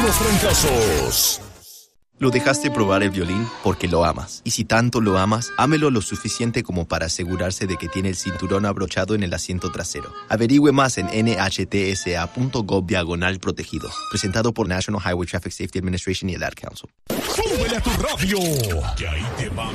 los trancazos. Lo dejaste probar el violín porque lo amas. Y si tanto lo amas, ámelo lo suficiente como para asegurarse de que tiene el cinturón abrochado en el asiento trasero. Averigüe más en nhtsa.gov/protegidos. Presentado por National Highway Traffic Safety Administration y el Ad Council. ¡Súbele a tu radio! Que ahí te va